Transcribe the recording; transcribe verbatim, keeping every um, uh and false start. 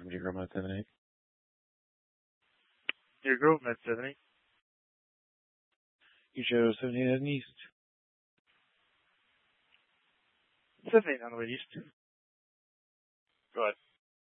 Your girl met seven eight. Your girl met seven eight. You show seven eight heading east. seven eight on the way east. Go ahead.